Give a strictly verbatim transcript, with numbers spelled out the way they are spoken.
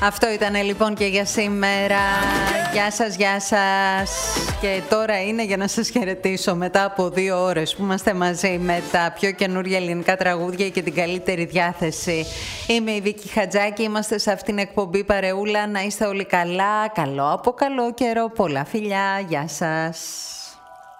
Αυτό ήταν λοιπόν και για σήμερα. Γεια σας, γεια σας. Και τώρα είναι για να σας χαιρετήσω μετά από δύο ώρες που είμαστε μαζί με τα πιο καινούργια ελληνικά τραγούδια και την καλύτερη διάθεση. Είμαι η Βίκη Χατζάκη, είμαστε σε αυτήν την εκπομπή Παρεούλα. Να είστε όλοι καλά, καλό από καλό καιρό, πολλά φιλιά, γεια σας.